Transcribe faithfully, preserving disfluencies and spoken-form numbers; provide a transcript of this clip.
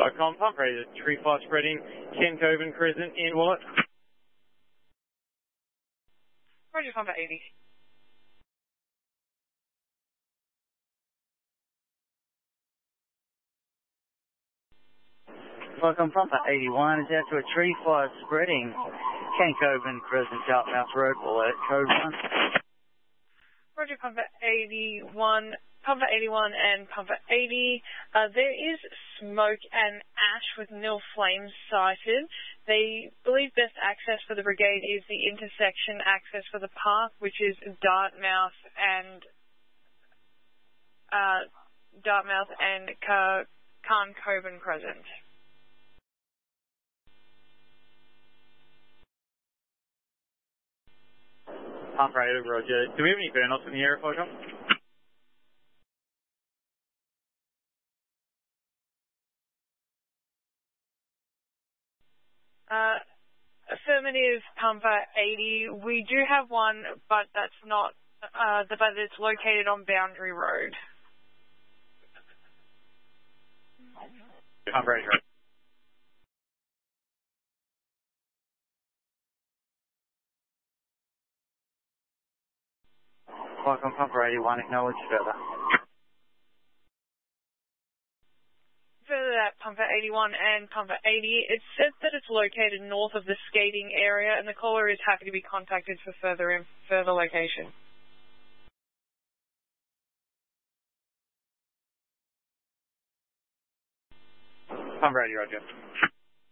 Welcome, pump ready to tree fly spreading, Ken Coven Crescent in Wallet. Roger, pump at eighty. Welcome, pump at eighty-one is out to a tree fly spreading, Ken Coven Crescent, Dartmouth Road, Wallet, code one. Roger, pump at eighty-one. Pump at eighty-one and pump at eighty. Uh, there is smoke and ash with nil flames sighted. They believe best access for the brigade is the intersection access for the park, which is Dartmouth and uh, Dartmouth and Car Carn Coven Crescent. Pump ready, Roger. Do we have any burn-offs in the area, Welcome? Uh, affirmative, Pumper eighty. We do have one, but that's not, uh, the, but it's located on Boundary Road. Pump ready, Roger. Welcome, pump eighty-one, acknowledge further. Further that Pumper eighty-one and Pumper eighty, it says that it's located north of the skating area, and the caller is happy to be contacted for further in, further location. Pump ready, Roger.